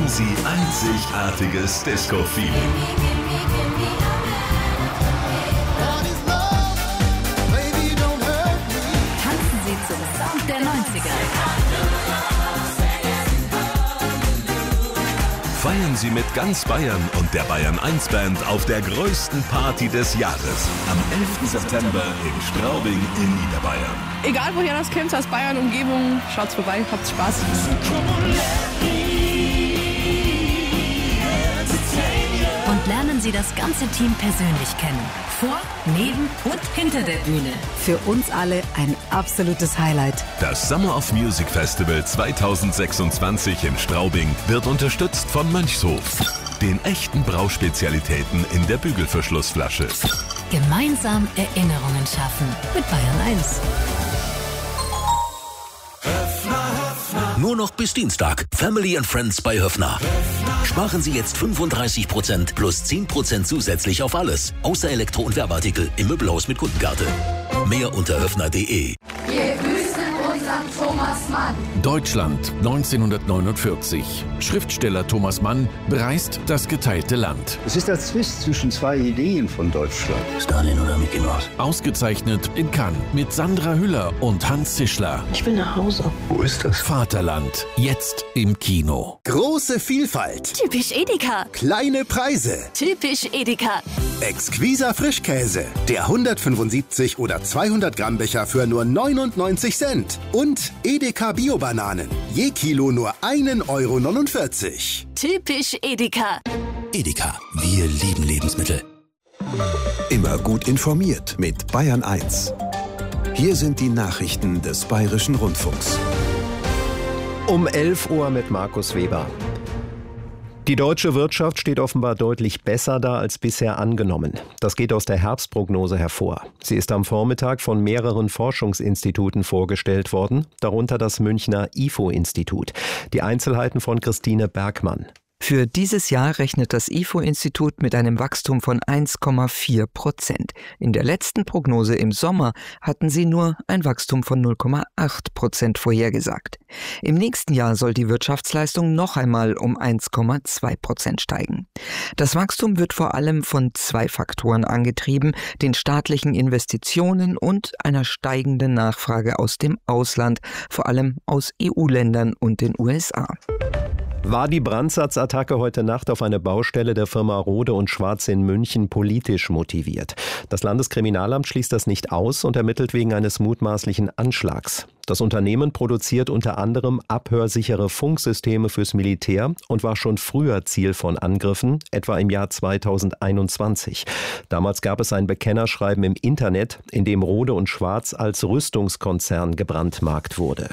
Sie einzigartiges Disco-Feeling. Tanzen Sie zum Sound der 90er. Feiern Sie mit ganz Bayern und der Bayern 1 Band auf der größten Party des Jahres. Am 11. September in Straubing in Niederbayern. Egal woher das kommt, aus Bayern, Umgebung, schaut's vorbei, habt Spaß. Und lernen Sie das ganze Team persönlich kennen. Vor, neben und hinter der Bühne. Für uns alle ein absolutes Highlight. Das Summer of Music Festival 2026 in Straubing wird unterstützt von Mönchshof, den echten Brauspezialitäten in der Bügelverschlussflasche. Gemeinsam Erinnerungen schaffen mit Bayern 1. Nur noch bis Dienstag. Family and Friends bei Höffner. Sparen Sie jetzt 35% plus 10% zusätzlich auf alles. Außer Elektro- und Werbeartikel im Möbelhaus mit Kundenkarte. Mehr unter höffner.de. Wir grüßen unseren Thomas Mann. Deutschland 1949. Schriftsteller Thomas Mann bereist das geteilte Land. Es ist der Zwist zwischen zwei Ideen von Deutschland. Stalin oder Mickey Mouse? Ausgezeichnet in Cannes mit Sandra Hüller und Hans Zischler. Ich will nach Hause. Wo ist das? Vaterland, jetzt im Kino. Große Vielfalt. Typisch Edeka. Kleine Preise. Typisch Edeka. Exquiser Frischkäse. Der 175 oder 200 Gramm Becher für nur 99 Cent. Und Edeka Bio-Bananen. Je Kilo nur 1,49 €. Typisch Edeka. Edeka. Wir lieben Lebensmittel. Immer gut informiert mit Bayern 1. Hier sind die Nachrichten des Bayerischen Rundfunks. Um 11 Uhr mit Markus Weber. Die deutsche Wirtschaft steht offenbar deutlich besser da als bisher angenommen. Das geht aus der Herbstprognose hervor. Sie ist am Vormittag von mehreren Forschungsinstituten vorgestellt worden, darunter das Münchner IFO-Institut. Die Einzelheiten von Christine Bergmann. Für dieses Jahr rechnet das IFO-Institut mit einem Wachstum von 1,4%. In der letzten Prognose im Sommer hatten sie nur ein Wachstum von 0,8% vorhergesagt. Im nächsten Jahr soll die Wirtschaftsleistung noch einmal um 1,2% steigen. Das Wachstum wird vor allem von zwei Faktoren angetrieben: den staatlichen Investitionen und einer steigenden Nachfrage aus dem Ausland, vor allem aus EU-Ländern und den USA. War die Brandsatzattacke heute Nacht auf eine Baustelle der Firma Rohde & Schwarz in München politisch motiviert? Das Landeskriminalamt schließt das nicht aus und ermittelt wegen eines mutmaßlichen Anschlags. Das Unternehmen produziert unter anderem abhörsichere Funksysteme fürs Militär und war schon früher Ziel von Angriffen, etwa im Jahr 2021. Damals gab es ein Bekennerschreiben im Internet, in dem Rohde & Schwarz als Rüstungskonzern gebrandmarkt wurde.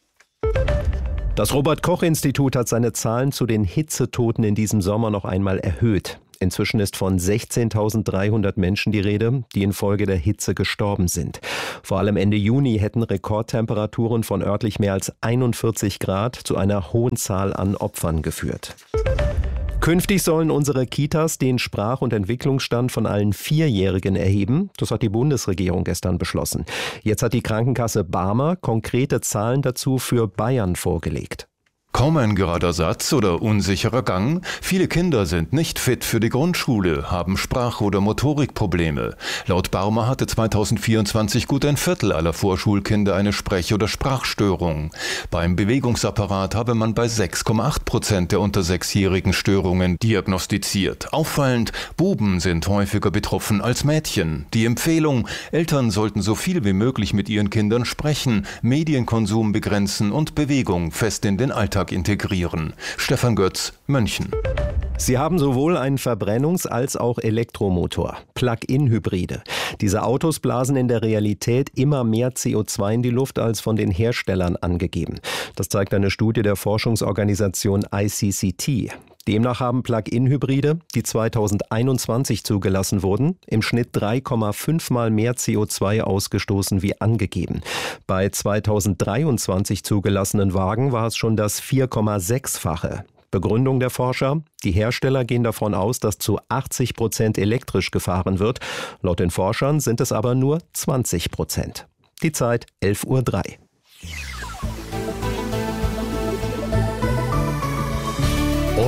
Das Robert-Koch-Institut hat seine Zahlen zu den Hitzetoten in diesem Sommer noch einmal erhöht. Inzwischen ist von 16.300 Menschen die Rede, die infolge der Hitze gestorben sind. Vor allem Ende Juni hätten Rekordtemperaturen von örtlich mehr als 41 Grad zu einer hohen Zahl an Opfern geführt. Künftig sollen unsere Kitas den Sprach- und Entwicklungsstand von allen Vierjährigen erheben. Das hat die Bundesregierung gestern beschlossen. Jetzt hat die Krankenkasse Barmer konkrete Zahlen dazu für Bayern vorgelegt. Kaum ein gerader Satz oder unsicherer Gang. Viele Kinder sind nicht fit für die Grundschule, haben Sprach- oder Motorikprobleme. Laut Barmer hatte 2024 gut ein Viertel aller Vorschulkinder eine Sprech- oder Sprachstörung. Beim Bewegungsapparat habe man bei 6,8% der unter 6-Jährigen Störungen diagnostiziert. Auffallend, Buben sind häufiger betroffen als Mädchen. Die Empfehlung: Eltern sollten so viel wie möglich mit ihren Kindern sprechen, Medienkonsum begrenzen und Bewegung fest in den Alltag integrieren. Stefan Götz, München. Sie haben sowohl einen Verbrennungs- als auch Elektromotor, Plug-in-Hybride. Diese Autos blasen in der Realität immer mehr CO2 in die Luft als von den Herstellern angegeben. Das zeigt eine Studie der Forschungsorganisation ICCT. Demnach haben Plug-in-Hybride, die 2021 zugelassen wurden, im Schnitt 3,5 Mal mehr CO2 ausgestoßen wie angegeben. Bei 2023 zugelassenen Wagen war es schon das 4,6-fache. Begründung der Forscher: Die Hersteller gehen davon aus, dass zu 80% elektrisch gefahren wird. Laut den Forschern sind es aber nur 20%. Die Zeit 11:03 Uhr.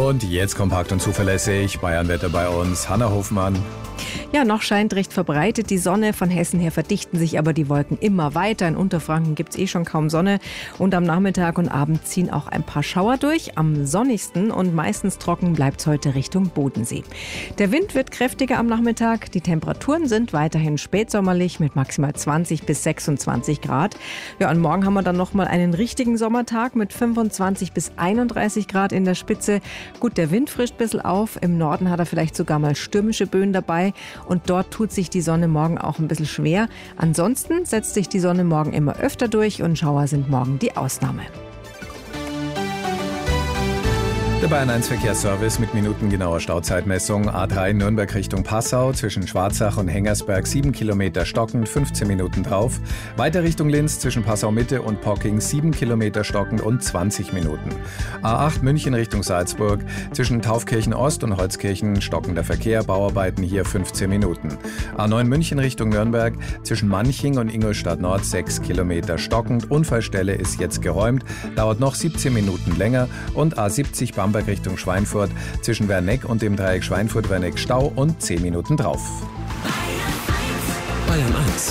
Und jetzt kompakt und zuverlässig Bayernwetter bei uns. Hanna Hofmann. Ja, noch scheint recht verbreitet die Sonne. Von Hessen her verdichten sich aber die Wolken immer weiter. In Unterfranken gibt es schon kaum Sonne. Und am Nachmittag und Abend ziehen auch ein paar Schauer durch. Am sonnigsten und meistens trocken bleibt es heute Richtung Bodensee. Der Wind wird kräftiger am Nachmittag. Die Temperaturen sind weiterhin spätsommerlich mit maximal 20 bis 26 Grad. Ja, und morgen haben wir dann nochmal einen richtigen Sommertag mit 25 bis 31 Grad in der Spitze. Gut, der Wind frischt ein bisschen auf. Im Norden hat er vielleicht sogar mal stürmische Böen dabei. Und dort tut sich die Sonne morgen auch ein bisschen schwer. Ansonsten setzt sich die Sonne morgen immer öfter durch und Schauer sind morgen die Ausnahme. Der Bayern 1 Verkehrsservice mit minutengenauer Stauzeitmessung. A3 Nürnberg Richtung Passau zwischen Schwarzach und Hengersberg 7 Kilometer stockend, 15 Minuten drauf. Weiter Richtung Linz zwischen Passau Mitte und Pocking 7 Kilometer stockend und 20 Minuten. A8 München Richtung Salzburg zwischen Taufkirchen Ost und Holzkirchen stockender Verkehr, Bauarbeiten hier 15 Minuten. A9 München Richtung Nürnberg zwischen Manching und Ingolstadt Nord 6 Kilometer stockend. Unfallstelle ist jetzt geräumt, dauert noch 17 Minuten länger. Und A70 Bamberg Richtung Schweinfurt zwischen Werneck und dem Dreieck Schweinfurt-Werneck Stau und 10 Minuten drauf. Bayern 1.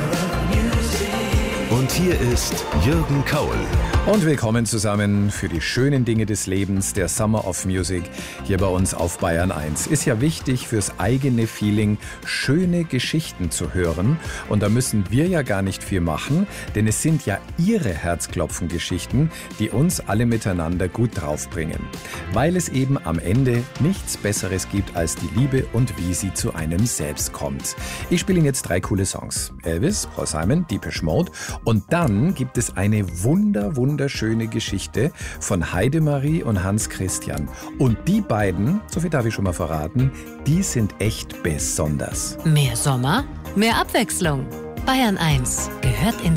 Und hier ist Jürgen Kaul. Und willkommen zusammen für die schönen Dinge des Lebens, der Summer of Music, hier bei uns auf Bayern 1. Ist ja wichtig fürs eigene Feeling, schöne Geschichten zu hören. Und da müssen wir ja gar nicht viel machen, denn es sind ja Ihre Herzklopfen-Geschichten, die uns alle miteinander gut draufbringen. Weil es eben am Ende nichts Besseres gibt als die Liebe und wie sie zu einem selbst kommt. Ich spiele Ihnen jetzt 3 coole Songs. Elvis, Paul Simon, Depeche Mode. Und dann gibt es eine wunderschöne Geschichte von Heidemarie und Hans Christian. Und die beiden, so viel darf ich schon mal verraten, die sind echt besonders. Mehr Sommer, mehr Abwechslung. Bayern 1 gehört in